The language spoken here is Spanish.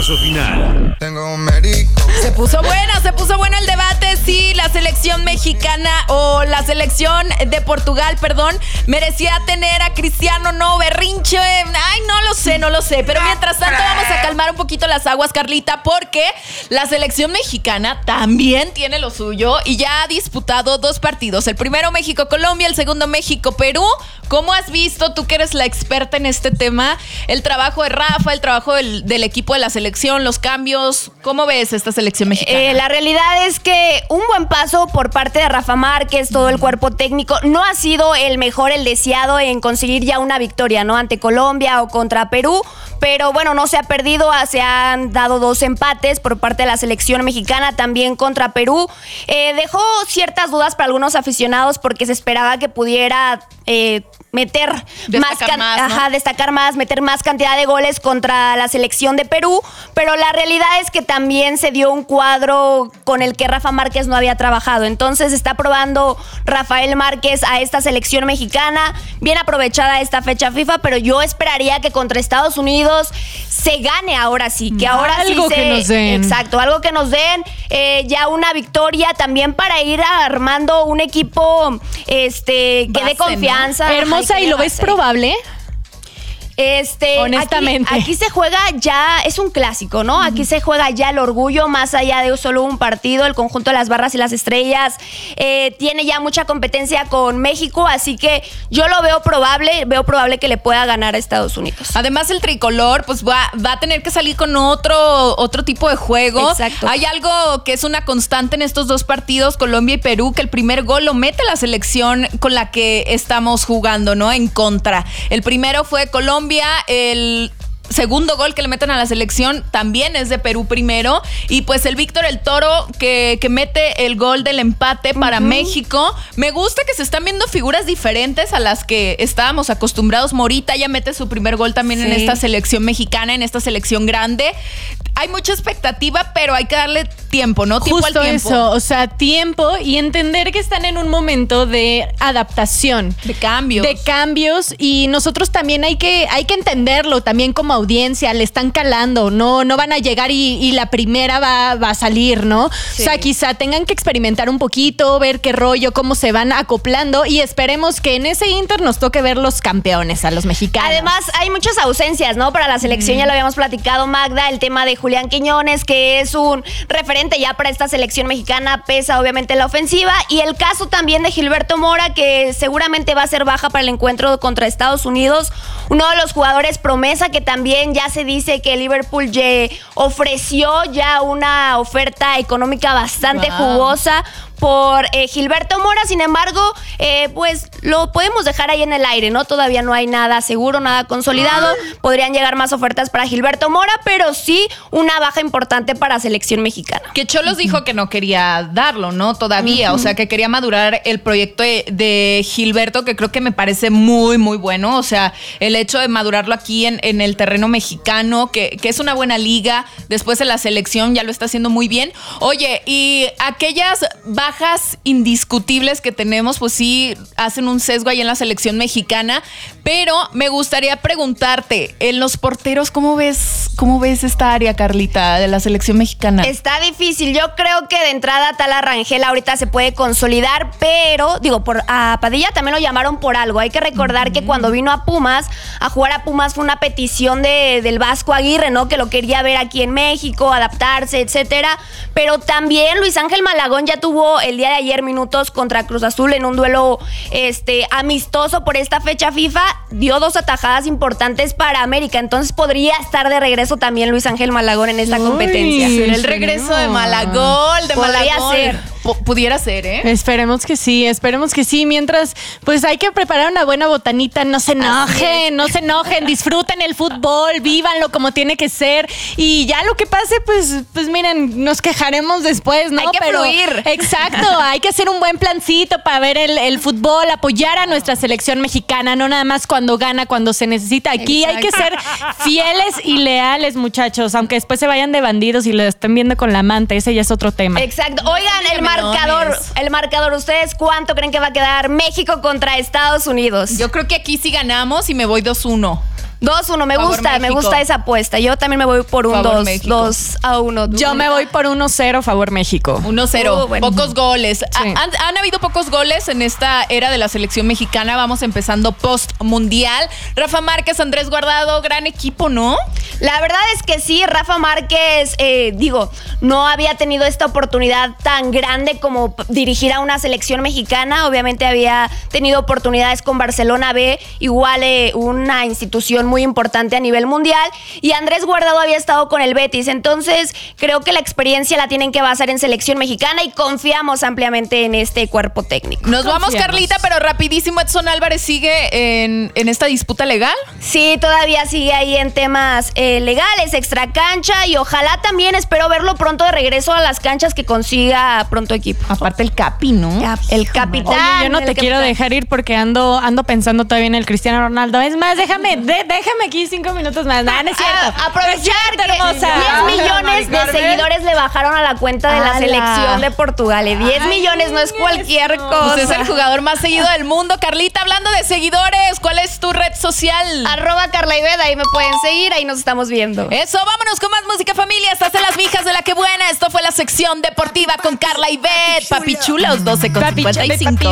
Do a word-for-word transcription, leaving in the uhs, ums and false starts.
Paso final. Tengo un médico. Se puso buena, se puso bueno el debate. Sí, la selección mexicana o la selección de Portugal, perdón, merecía tener a Cristiano, no, berrinche. Ay, no lo sé, no lo sé. Pero mientras tanto vamos a calmar un poquito las aguas, Carlita, porque la selección mexicana también tiene lo suyo y ya ha disputado dos partidos. El primero México-Colombia, el segundo México-Perú. ¿Cómo has visto, tú que eres la experta en este tema, el trabajo de Rafa, el trabajo del, del equipo de la selección, los cambios? ¿Cómo ves esta selección mexicana? Eh, la realidad es que un buen paso por parte de Rafa Márquez, todo el cuerpo técnico. No ha sido el mejor, el deseado en conseguir ya una victoria, ¿no? Ante Colombia o contra Perú. Pero bueno, no se ha perdido, se han dado dos empates por parte de la selección mexicana, también contra Perú. Eh, dejó ciertas dudas para algunos aficionados porque se esperaba que pudiera eh, meter más, can- más ¿no? ajá, destacar más, meter más cantidad de goles contra la selección de Perú. Pero la realidad es que también se dio un cuadro con el que Rafa Márquez no había trabajado. Entonces está probando Rafael Márquez a esta selección mexicana. Bien aprovechada esta fecha FIFA, pero yo esperaría que contra Estados Unidos se gane ahora sí, que ahora algo sí se, que nos den. Exacto, algo que nos den, eh, ya una victoria también para ir armando un equipo este que Base, dé confianza. ¿no? Hermosa, Ay, ¿y lo ves base. probable? Este, Honestamente. Aquí, aquí se juega ya, es un clásico, ¿no? Aquí se juega ya el orgullo, más allá de solo un partido. El conjunto de las barras y las estrellas eh, tiene ya mucha competencia con México, así que yo lo veo probable, veo probable que le pueda ganar a Estados Unidos. Además, el tricolor pues va, va a tener que salir con otro, otro tipo de juego. Exacto. Hay algo que es una constante en estos dos partidos, Colombia y Perú, que el primer gol lo mete la selección con la que estamos jugando, ¿no? En contra. El primero fue Colombia, el segundo gol que le meten a la selección también es de Perú primero, y pues el Víctor el Toro que, que mete el gol del empate para uh-huh. México. Me gusta que se están viendo figuras diferentes a las que estábamos acostumbrados. Morita ya mete su primer gol también sí. en esta selección mexicana, en esta selección grande. Hay mucha expectativa, pero hay que darle tiempo, ¿no? Tiempo Justo al tiempo. Eso, o sea, tiempo y entender que están en un momento de adaptación. De cambios. De cambios, y nosotros también hay que, hay que entenderlo, también como audiencia, le están calando, no, no van a llegar y, y la primera va, va a salir, ¿no? Sí. O sea, quizá tengan que experimentar un poquito, ver qué rollo, cómo se van acoplando, y esperemos que en ese Inter nos toque ver los campeones, a los mexicanos. Además, hay muchas ausencias, ¿no? Para la selección, mm. ya lo habíamos platicado, Magda, el tema de Julián Quiñones, que es un referente ya para esta selección mexicana, pesa obviamente la ofensiva, y el caso también de Gilberto Mora, que seguramente va a ser baja para el encuentro contra Estados Unidos, uno de los jugadores promesa, que también ya se dice que Liverpool ya ofreció ya una oferta económica bastante wow. jugosa por eh, Gilberto Mora. Sin embargo, eh, pues lo podemos dejar ahí en el aire, ¿no? Todavía no hay nada seguro, nada consolidado. Podrían llegar más ofertas para Gilberto Mora, pero sí una baja importante para selección mexicana. Que Cholos uh-huh. dijo que no quería darlo, ¿no? Todavía, uh-huh. o sea, que quería madurar el proyecto de, de Gilberto, que creo que me parece muy, muy bueno. O sea, el hecho de madurarlo aquí en, en el terreno mexicano, que, que es una buena liga, después en la selección ya lo está haciendo muy bien. Oye, y aquellas bajas bajas indiscutibles que tenemos, pues sí hacen un sesgo ahí en la selección mexicana, pero me gustaría preguntarte, en los porteros, ¿cómo ves, cómo ves esta área, Carlita, de la selección mexicana? Está difícil. Yo creo que de entrada Tala Rangel ahorita se puede consolidar, pero, digo, por a Padilla también lo llamaron por algo. Hay que recordar uh-huh. que cuando vino a Pumas, a jugar a Pumas fue una petición de, del Vasco Aguirre, ¿no? Que lo quería ver aquí en México, adaptarse, etcétera. Pero también Luis Ángel Malagón ya tuvo el día de ayer minutos contra Cruz Azul en un duelo este, amistoso por esta fecha FIFA, dio dos atajadas importantes para América, entonces podría estar de regreso también Luis Ángel Malagón en esta Uy, competencia. Será el regreso de Malagón, de podría Malagón. ser. P- pudiera ser, ¿eh? Esperemos que sí, esperemos que sí. Mientras, pues hay que preparar una buena botanita. No se enojen, no se enojen, disfruten el fútbol, vívanlo como tiene que ser. Y ya lo que pase, pues, pues miren, nos quejaremos después, ¿no? Hay que Pero, fluir. Exacto, hay que hacer un buen plancito para ver el, el fútbol, apoyar a nuestra selección mexicana, no nada más cuando gana, cuando se necesita. Aquí Exacto. hay que ser fieles y leales, muchachos, aunque después se vayan de bandidos y lo estén viendo con la amante, ese ya es otro tema. Exacto. Oigan, el marcador, el marcador, ¿ustedes cuánto creen que va a quedar México contra Estados Unidos? Yo creo que aquí sí ganamos y me voy dos uno. dos uno, me Favor gusta, me México. gusta esa apuesta. Yo también me voy por un Favor dos, México. dos a uno. Yo me voy por uno cero, favor México. uno cero, Uh, bueno. pocos goles. Sí. Ha- Han, han habido pocos goles en esta era de la selección mexicana. Vamos empezando post-mundial. Rafa Márquez, Andrés Guardado, gran equipo, ¿no? La verdad es que sí, Rafa Márquez, eh, digo, no había tenido esta oportunidad tan grande como p- dirigir a una selección mexicana. Obviamente había tenido oportunidades con Barcelona B, igual eh, una institución muy importante a nivel mundial. Y Andrés Guardado había estado con el Betis. Entonces, creo que la experiencia la tienen que basar en selección mexicana y confiamos ampliamente en este cuerpo técnico. Nos vamos, Confiamos. Carlita, pero rapidísimo, Edson Álvarez sigue en, en esta disputa legal. Sí, todavía sigue ahí en temas eh, legales, extra cancha, y ojalá también espero verlo pronto de regreso a las canchas, que consiga pronto equipo. Aparte el Capi, ¿no? Ya, el capitán. Oye, yo no el te quiero capitán. dejar ir porque ando ando pensando todavía en el Cristiano Ronaldo. Es más, déjame, de- déjame aquí cinco minutos más. No, no es cierto. A- aprovechar No es cierto, que hermosa. diez millones de Carmen. seguidores le bajaron a la cuenta de la ¡Hala! selección de Portugal. Y diez Ay, millones no es cualquier eso. cosa. Pues es el jugador más seguido del mundo. Carlita, hablando de seguidores, ¿cuál es tu red social? Arroba Carla Iveda, ahí me pueden seguir, ahí nos estamos viendo. Eso, vámonos con más música, familia. Estás en las mijas de la que buena. Esto fue la sección deportiva con Carla y Bet. Papi chulos, doce con Papi cincuenta y chulo, cinco. papi